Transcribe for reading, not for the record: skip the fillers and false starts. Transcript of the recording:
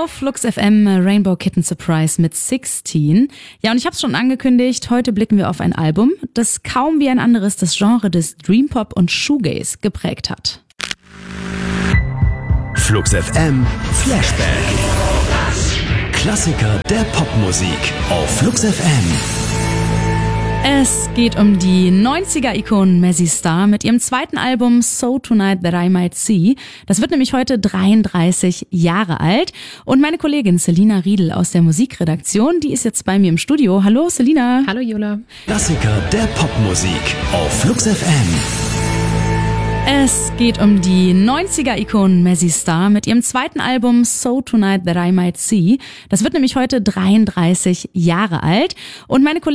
Auf Flux FM Rainbow Kitten Surprise mit 16. Ja, und ich habe es schon angekündigt, heute blicken wir auf ein Album, das kaum wie ein anderes das Genre des Dream Pop und Shoegaze geprägt hat. Flux FM Flashback. Klassiker der Popmusik auf Flux FM. Es geht um die 90er-Ikonen Mazzy Star mit ihrem zweiten Album So Tonight That I Might See. Das wird nämlich heute 33 Jahre alt. Und meine Kollegin Selina Riedel aus der Musikredaktion, die ist jetzt bei mir im Studio. Hallo Selina. Hallo Jola. Klassiker der Popmusik auf Flux FM. Es geht um die 90er-Ikonen Mazzy Star mit ihrem zweiten Album So Tonight That I Might See. Das wird nämlich heute 33 Jahre alt. Und meine Kollegin